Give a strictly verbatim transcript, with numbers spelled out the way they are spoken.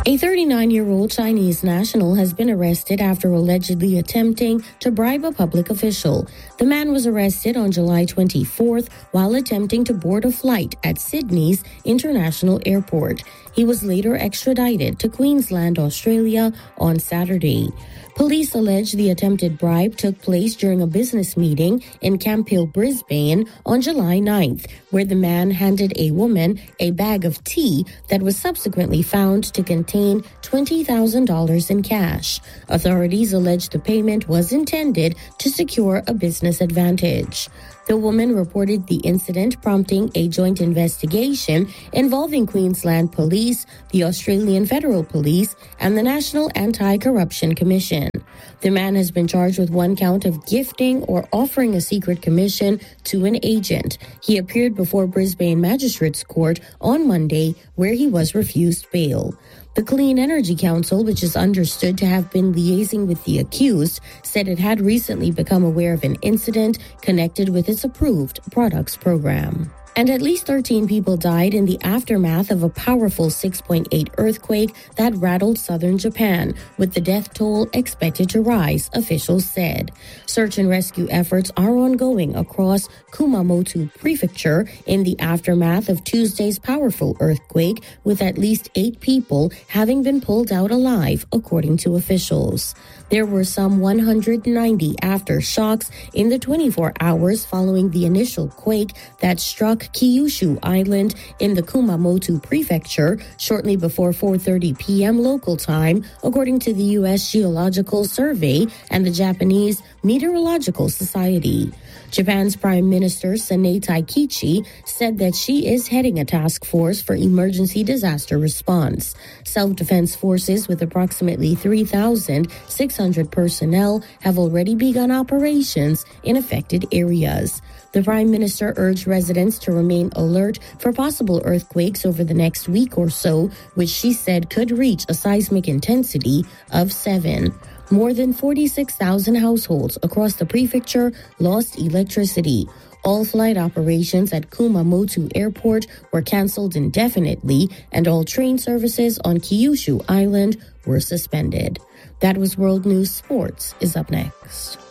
A thirty-nine-year-old Chinese national has been arrested after allegedly attempting to bribe a public official. The man was arrested on July twenty-fourth while attempting to board a flight at Sydney's International Airport. He was later extradited to Queensland, Australia on Saturday. Police allege the attempted bribe took place during a business meeting in Camp Hill, Brisbane on July ninth, where the man handed a woman a bag of tea that was subsequently found to contain twenty thousand dollars in cash. Authorities allege the payment was intended to secure a business advantage. The woman reported the incident, prompting a joint investigation involving Queensland Police, the Australian Federal Police, and the National Anti-Corruption Commission. The man has been charged with one count of gifting or offering a secret commission to an agent. He appeared before Brisbane Magistrates Court on Monday, where he was refused bail. The Clean Energy Council, which is understood to have been liaising with the accused, said it had recently become aware of an incident connected with its approved products program. And at least thirteen people died in the aftermath of a powerful six point eight earthquake that rattled southern Japan, with the death toll expected to rise, officials said. Search and rescue efforts are ongoing across Kumamoto Prefecture in the aftermath of Tuesday's powerful earthquake, with at least eight people having been pulled out alive, according to officials. There were some one hundred ninety aftershocks in the twenty-four hours following the initial quake that struck Kyushu Island in the Kumamoto Prefecture shortly before four thirty p.m. local time, according to the U S Geological Survey and the Japanese Meteorological Society. Japan's Prime Minister Sanae Taikichi said that she is heading a task force for emergency disaster response. Self-defense forces with approximately three thousand six hundred personnel have already begun operations in affected areas. The Prime Minister urged residents to remain alert for possible earthquakes over the next week or so, which she said could reach a seismic intensity of seven. More than forty-six thousand households across the prefecture lost electricity. All flight operations at Kumamoto Airport were canceled indefinitely, and all train services on Kyushu Island were suspended. That was World News. Sports is up next.